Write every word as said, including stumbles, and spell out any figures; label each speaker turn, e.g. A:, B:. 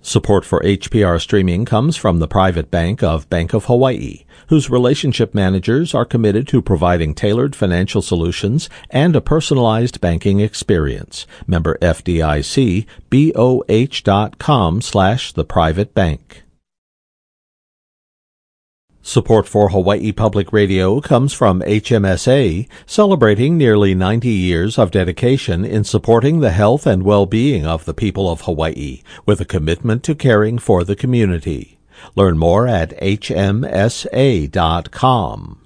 A: Support for H P R streaming comes from the private bank of Bank of Hawaii, whose relationship managers are committed to providing tailored financial solutions and a personalized banking experience. Member F D I C, B O H dot com slash the private bank. Support for Hawaii Public Radio comes from H M S A, celebrating nearly ninety years of dedication in supporting the health and well-being of the people of Hawaii, with a commitment to caring for the community. Learn more at H M S A dot com.